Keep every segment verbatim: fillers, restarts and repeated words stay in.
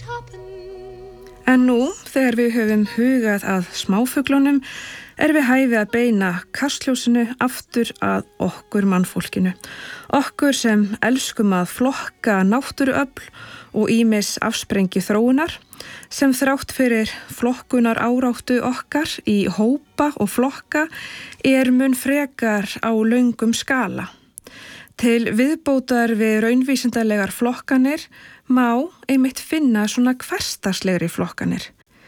En nú, þegar við höfum hugað að smáfuglunum, er við hæfi að beina kastljósinu aftur að okkur mannfólkinu. Okkur sem elskum að flokka náttúruöfl og ýmis afsprengi þróunar, sem þrátt fyrir flokkunar áráttu okkar í hópa og flokka er mun frekar á löngum skala. Til viðbótar við raunvísindalegar flokkanir má einmitt finna svona hversdagslegri flokkanir.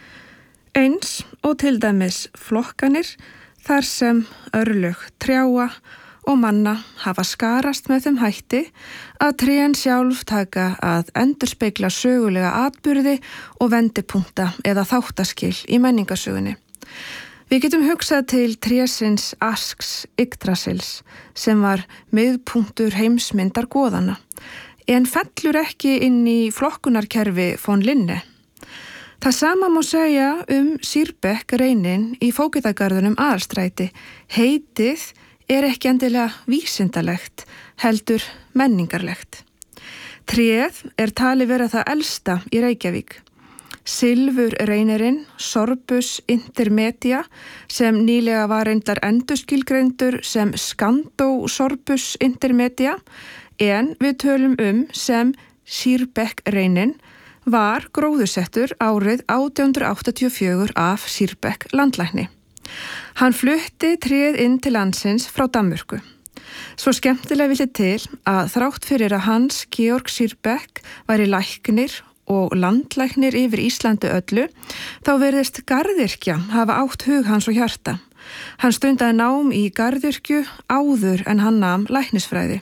Eins og til dæmis flokkanir þar sem örlög trjáa og manna hafa skarast með þeim hætti að trén sjálf taka að endurspegla sögulega atburði og vendipunkta eða þáttaskil í menningarsögunni. Við getum hugsað til trésins Asks Yggdrasils sem var miðpunktur heimsmyndar goðanna, en fellur ekki inn í flokkunarkerfi von Linne. Það sama má segja um Sýrbekk reinin í Fógetagarðinum Aðalstræti. Heitið er ekki endilega vísindalegt, heldur menningarlegt. Tréð er talið vera það elsta í Reykjavík. Silfur reinirinn Sorbus intermedia sem nýlega var reyndar endurskilgreindur sem Scandau Sorbus intermedia en við tölum um sem Sýrbekk reinin var gróðursettur árið átján hundrað áttatíu og fjögur af Sýrbekk landlækni. Hann flutti tréð inn til landsins frá Danmörku. Svo skemmtilega vildi til að þrátt fyrir að Hans Georg Sýrbekk væri læknir og landlæknir yfir Íslandi öllu, þá virðist garðyrkja hafa átt hug hans og hjarta. Hann stundaði nám í garðyrkju áður en hann nam læknisfræði.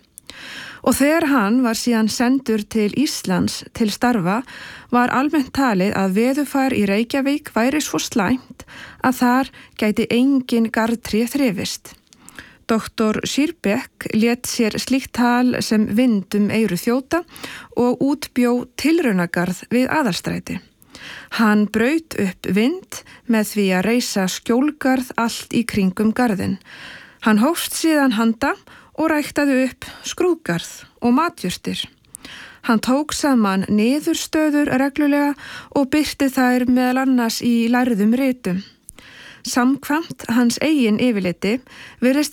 Og þegar hann var síðan sendur til Íslands til starfa, var almennt talið að veðurfar í Reykjavík væri svo slæmt að þar gæti engin garðtré þrifist. Doktor Sýrbekk lét sér slíkt tal sem vind um eyru þjóta og útbjó tilraunagarð við Aðalstræti. Hann braut upp vind með því að reisa skjólgarð allt í kringum garðinn. Hann hófst síðan handa og ræktaði upp skrúðgarð og matjurtir. Hann tók saman niðurstöður reglulega og birti þær meðal annars í lærðum ritum. Samkvæmt hans eigin yfirliti virðist